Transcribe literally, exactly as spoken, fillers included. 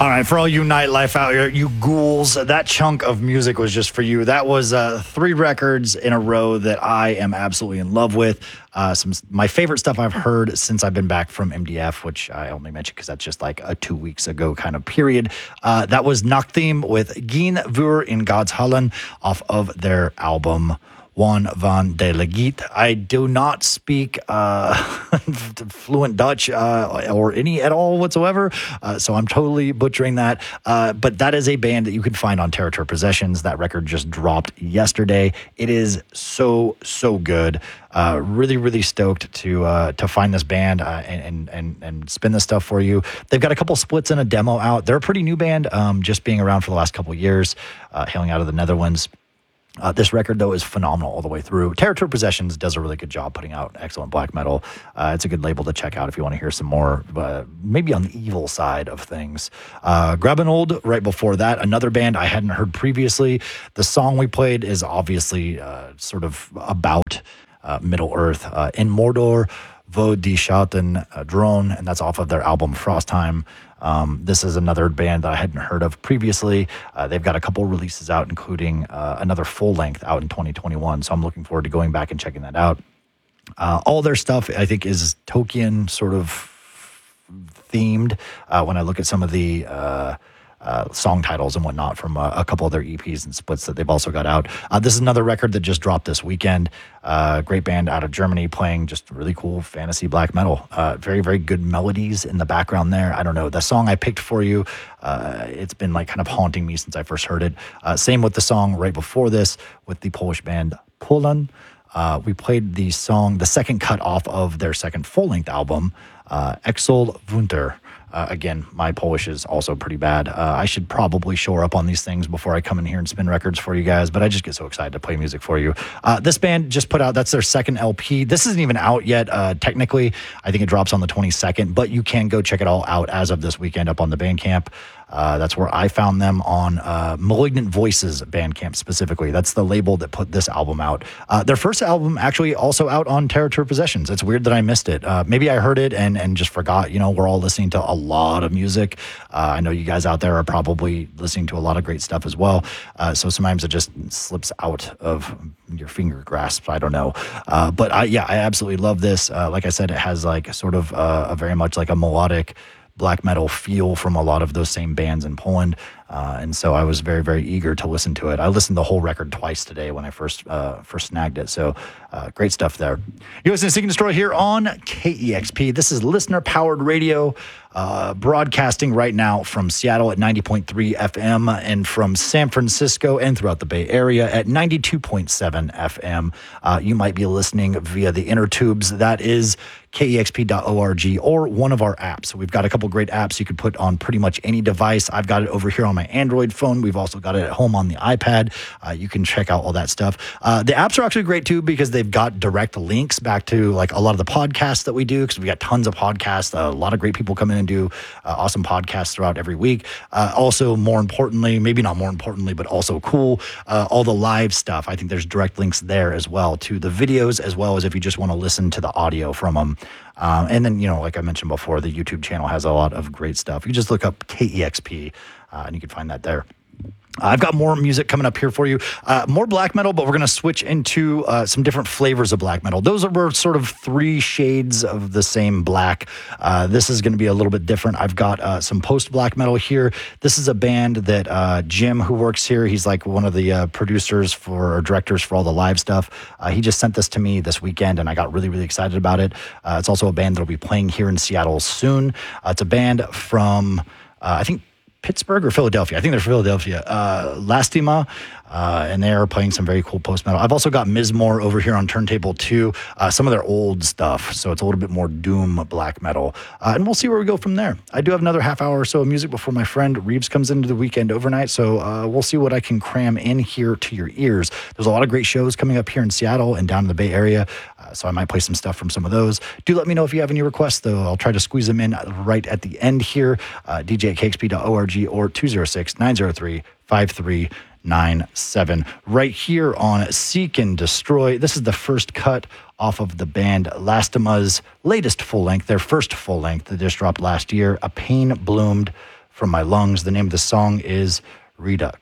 All right, for all you nightlife out here, you ghouls, that chunk of music was just for you. That was uh, three records in a row that I am absolutely in love with. Uh, some my favorite stuff I've heard since I've been back from M D F, which I only mentioned because that's just like a two weeks ago kind of period. Uh, that was Nachttheme with Geen Vuur in God's Hallen off of their album Wan van de Legiet. I do not speak uh, fluent Dutch uh, or any at all whatsoever, uh, so I'm totally butchering that. Uh, but that is a band that you can find on Territory Possessions. That record just dropped yesterday. It is so, so good. Uh, really, really stoked to uh, to find this band uh, and, and and spin this stuff for you. They've got a couple splits and a demo out. They're a pretty new band, um, just being around for the last couple of years, uh, hailing out of the Netherlands. Uh, this record, though, is phenomenal all the way through. Territory Possessions does a really good job putting out excellent black metal. Uh, it's a good label to check out if you want to hear some more, uh, maybe on the evil side of things. Uh, Grabenold, right before that, another band I hadn't heard previously. The song we played is obviously uh, sort of about uh, Middle-earth. Uh, in Mordor, Vo die Schatten uh, Drone, and that's off of their album Frostheim. Um, this is another band that I hadn't heard of previously. Uh, they've got a couple releases out, including uh, another full length out in twenty twenty-one. So I'm looking forward to going back and checking that out. Uh, all their stuff, I think, is Tolkien sort of themed. Uh, when I look at some of the uh, uh, song titles and whatnot from uh, a couple of their E Ps and splits that they've also got out. Uh, this is another record that just dropped this weekend. Uh, great band out of Germany playing just really cool fantasy black metal. Uh, very, very good melodies in the background there. I don't know. The song I picked for you, uh, it's been like kind of haunting me since I first heard it. Uh, same with the song right before this with the Polish band Polan. Uh, we played the song, the second cut off of their second full-length album, uh, Exol Wunter. Uh, again, my Polish is also pretty bad. Uh, I should probably shore up on these things before I come in here and spin records for you guys, but I just get so excited to play music for you. Uh, this band just put out, that's their second L P. This isn't even out yet, uh, technically. I think it drops on the twenty-second, but you can go check it all out as of this weekend up on the Bandcamp. Uh, that's where I found them on uh, Malignant Voices Bandcamp specifically. That's the label that put this album out. Uh, their first album actually also out on Territory Possessions. It's weird that I missed it. Uh, maybe I heard it and, and just forgot. You know, we're all listening to a lot of music. Uh, I know you guys out there are probably listening to a lot of great stuff as well. Uh, so sometimes it just slips out of your finger grasp. I don't know. Uh, but I, yeah, I absolutely love this. Uh, like I said, it has like sort of uh, a very much like a melodic black metal feel from a lot of those same bands in Poland. Uh, and so I was very, very eager to listen to it. I listened to the whole record twice today when I first uh, first snagged it. So uh, great stuff there. You're listening to Seek and Destroy here on K E X P. This is listener-powered radio, uh, broadcasting right now from Seattle at ninety point three F M and from San Francisco and throughout the Bay Area at ninety-two point seven F M. Uh, you might be listening via the inner tubes. That is K E X P dot org or one of our apps. We've got a couple great apps you could put on pretty much any device. I've got it over here on my Android phone. We've also got it at home on the iPad. Uh, you can check out all that stuff. Uh, the apps are actually great too because they've got direct links back to like a lot of the podcasts that we do because we got tons of podcasts. Uh, a lot of great people come in and do uh, awesome podcasts throughout every week. Uh, also, more importantly, maybe not more importantly, but also cool, uh, all the live stuff. I think there's direct links there as well to the videos as well as if you just want to listen to the audio from them. Um, and then, you know, like I mentioned before, the YouTube channel has a lot of great stuff. You just look up K E X P uh, and you can find that there. Uh, I've got more music coming up here for you. Uh, more black metal, but we're going to switch into uh, some different flavors of black metal. Those are sort of three shades of the same black. Uh, this is going to be a little bit different. I've got uh, some post-black metal here. This is a band that uh, Jim, who works here, he's like one of the uh, producers for or directors for all the live stuff. Uh, he just sent this to me this weekend, and I got really, really excited about it. Uh, it's also a band that will be playing here in Seattle soon. Uh, it's a band from, uh, I think, Pittsburgh or Philadelphia. I think they're Philadelphia. Uh, Lastima, uh, and they are playing some very cool post-metal. I've also got Mizmor over here on Turntable two, uh, some of their old stuff, so it's a little bit more doom black metal. Uh, and we'll see where we go from there. I do have another half hour or so of music before my friend Reeves comes into the weekend overnight, so uh, we'll see what I can cram in here to your ears. There's a lot of great shows coming up here in Seattle and down in the Bay Area, uh, so I might play some stuff from some of those. Do let me know if you have any requests, though. I'll try to squeeze them in right at the end here. Uh, D J at K X P dot org or two oh six, nine oh three, five three nine seven. Right here on Seek and Destroy. This is the first cut off of the band Lastima's latest full length, their first full length that just dropped last year, A Pain Bloomed from my lungs. The name of the song is Redux.